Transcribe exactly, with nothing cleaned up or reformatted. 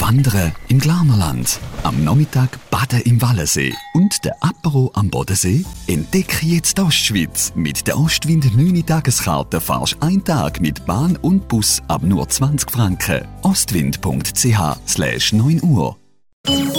Wandern im Glarnerland, am Nachmittag baden im Wallensee und der Apero am Bodensee? Entdecke jetzt die Ostschweiz. Mit der Ostwind neun Tageskarte fahrst einen Tag mit Bahn und Bus ab nur zwanzig Franken. ostwind punkt c h slash neun Uhr